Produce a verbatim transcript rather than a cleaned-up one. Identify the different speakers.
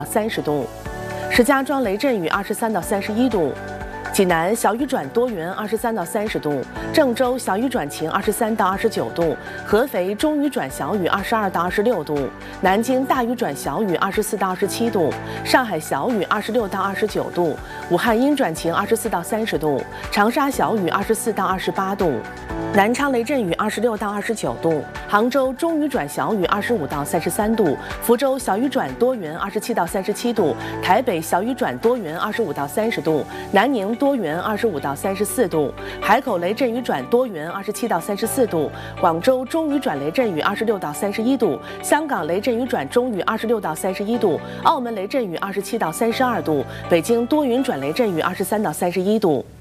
Speaker 1: 三十度，石家庄雷阵雨二十三到三十一度，济南小雨转多云二十三到三十度，郑州小雨转晴二十三到二十九度，合肥中雨转小雨二十二到二十六度，南京大雨转小雨二十四到二十七度，上海小雨二十六到二十九度，武汉阴转晴二十四到三十度，长沙小雨二十四到二十八度。 南昌雷阵雨二十六到二十九度，杭州中雨转小雨二十五到三十三度，福州小雨转多云二十七到三十七度，台北小雨转多云二十五到三十度，南宁多云二十五到三十四度，海口雷阵雨转多云二十七到三十四度，广州中雨转雷阵雨二十六到三十一度，香港雷阵雨转中雨二十六到三十一度，澳门雷阵雨二十七到三十二度，北京多云转雷阵雨二十三到三十一度。